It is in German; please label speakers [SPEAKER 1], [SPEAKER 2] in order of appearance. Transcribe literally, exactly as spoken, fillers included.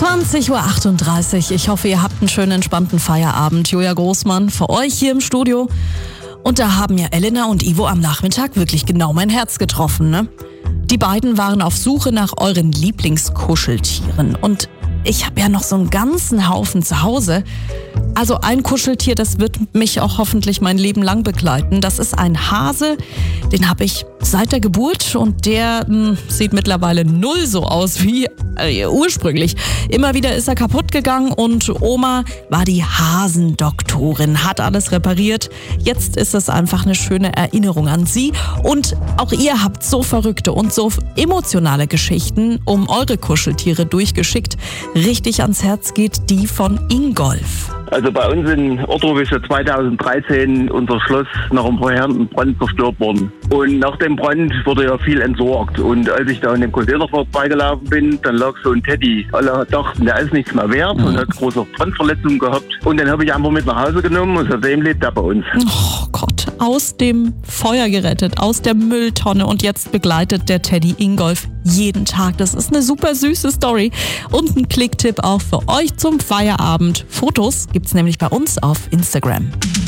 [SPEAKER 1] zwanzig Uhr achtunddreißig. Ich hoffe, ihr habt einen schönen, entspannten Feierabend. Julia Großmann für euch hier im Studio. Und da haben ja Elena und Ivo am Nachmittag wirklich genau mein Herz getroffen, ne? Die beiden waren auf Suche nach euren Lieblingskuscheltieren. Und ich habe ja noch so einen ganzen Haufen zu Hause. Also ein Kuscheltier, das wird mich auch hoffentlich mein Leben lang begleiten. Das ist ein Hase, den habe ich seit der Geburt und der mh, sieht mittlerweile null so aus wie äh, ursprünglich. Immer wieder ist er kaputt gegangen und Oma war die Hasendoktorin, hat alles repariert. Jetzt ist es einfach eine schöne Erinnerung an sie und auch ihr habt so verrückte und so emotionale Geschichten um eure Kuscheltiere durchgeschickt. Richtig ans Herz geht die von Ingolf.
[SPEAKER 2] Also bei uns in Ottrop ist ja zweitausenddreizehn unser Schloss nach einem verheerenden Brand zerstört worden. Und nach dem Brand wurde ja viel entsorgt. Und als ich da an dem Containerfahrt beigelaufen bin, dann lag so ein Teddy. Alle dachten, der ist nichts mehr wert und hat große Brandverletzungen gehabt. Und den habe ich einfach mit nach Hause genommen und seitdem lebt er bei uns.
[SPEAKER 1] Oh Gott, aus dem Feuer gerettet, aus der Mülltonne und jetzt begleitet der Teddy Ingolf jeden Tag. Das ist eine super süße Story und ein Klicktipp auch für euch zum Feierabend. Fotos gibt's nämlich bei uns auf Instagram.